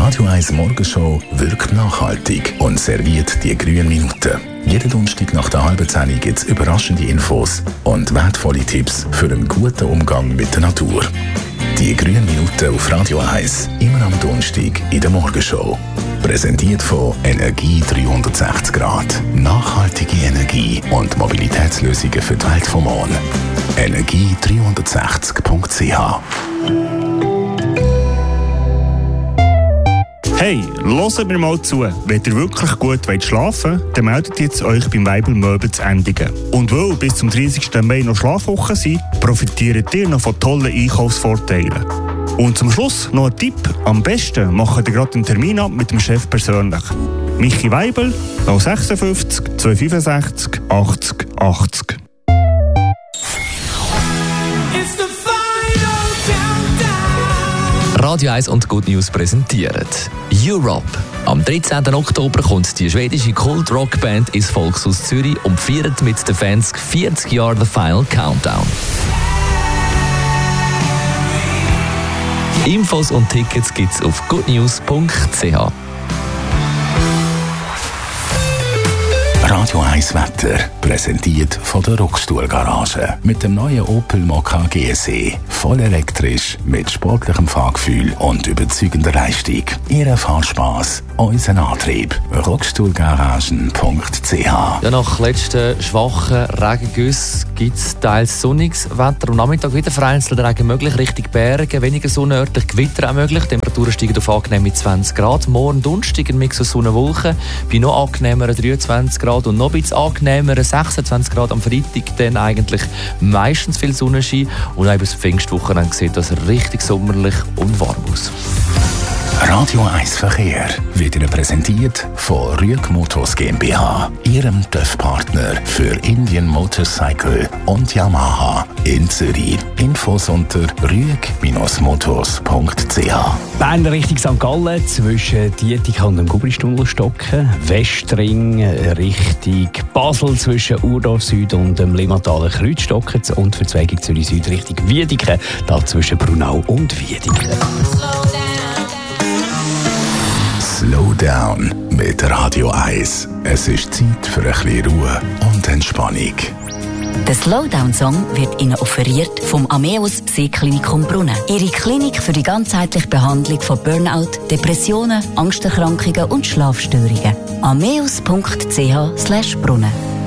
Radio 1 Morgenshow wirkt nachhaltig und serviert die grünen Minuten. Jeden Donnerstag nach der halben 10 gibt es überraschende Infos und wertvolle Tipps für einen guten Umgang mit der Natur. Die grünen Minuten auf Radio 1, immer am Donnerstag in der Morgenshow. Präsentiert von Energie 360 Grad. Nachhaltige Energie und Mobilitätslösungen für die Welt vom morgen. Energie360.ch. Hey, hört mir mal zu. Wenn ihr wirklich gut schlafen wollt, dann meldet jetzt euch beim Weibel Möbel zu Endigen. Und weil bis zum 30. Mai noch Schlafwochen sind, profitiert ihr noch von tollen Einkaufsvorteilen. Und zum Schluss noch ein Tipp. Am besten macht ihr gerade einen Termin ab mit dem Chef persönlich. Michi Weibel, 056 265 80 80. Radio 1 und Good News präsentieren Europe. Am 13. Oktober kommt die schwedische Kult-Rock-Band ins Volkshaus Zürich und feiert mit den Fans 40 Jahre The Final Countdown. Infos und Tickets gibt's auf goodnews.ch. Radio 1 Wetter, präsentiert von der Rockstuhl-Garage. Mit dem neuen Opel Mokka GSE. Voll elektrisch, mit sportlichem Fahrgefühl und überzeugender Leistung. Ihr Fahrspass, unser Antrieb. Rockstuhlgaragen.ch. Ja, nach letzten schwachen Regengüssen gibt es teils sonniges Wetter. Am Nachmittag wieder vereinzelt Regen möglich, Richtung Berge, weniger sonnenörtlich, Gewitter auch möglich. Die Temperaturen steigen auf angenehm mit 20 Grad. Morgen Donnerstag ein Mix aus Sonne und Wolken, bei noch angenehmeren 23 Grad und noch ein bisschen angenehmeren 26 Grad am Freitag. Dann eigentlich meistens viel Sonnenschein und auch über das Pfingstwochenende sieht das richtig sommerlich und warm aus. Radio 1 Verkehr wird Ihnen präsentiert von Rüeg Motors GmbH, Ihrem TÜV-Partner für Indian Motorcycle und Yamaha in Zürich. Infos unter rüeg-motors.ch. Bern Richtung St. Gallen zwischen Dietikon und dem Gubristunnelstocken, Westring Richtung Basel zwischen Urdorf Süd und dem Limmataler Kreuzstocken und Verzweigung Zürich Süd Richtung Wiedeke, da zwischen Brunau und Wiedeke. Slow down mit Radio 1. Es ist Zeit für ein bisschen Ruhe und Entspannung. Der Slowdown-Song wird Ihnen offeriert vom Ameos Seeklinikum Brunnen. Ihre Klinik für die ganzheitliche Behandlung von Burnout, Depressionen, Angsterkrankungen und Schlafstörungen. ameos.ch/Brunnen